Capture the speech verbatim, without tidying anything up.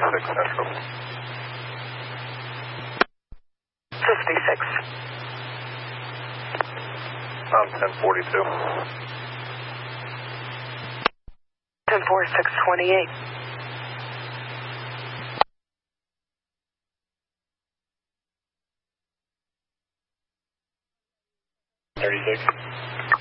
six Central. fifty-six. Um, ten forty-two. ten four six twenty-eight. thirty-six.